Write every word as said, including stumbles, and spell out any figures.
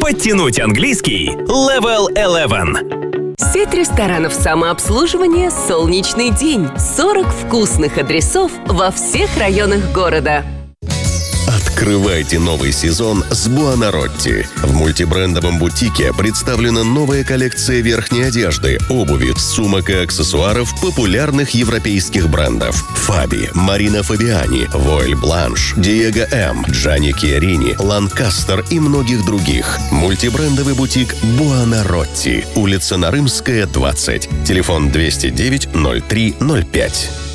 Подтянуть английский левел элевен. Сеть ресторанов самообслуживания «Солнечный день». сорок вкусных адресов во всех районах города. Открывайте новый сезон с Буонаротти. В мультибрендовом бутике представлена новая коллекция верхней одежды, обуви, сумок и аксессуаров популярных европейских брендов: Фаби, Марина Фабиани, Войль Бланш, Диего М, Джанни Киарини, Ланкастер и многих других. Мультибрендовый бутик Буонаротти. Улица Нарымская, двадцать. Телефон двести девять ноль три ноль пять.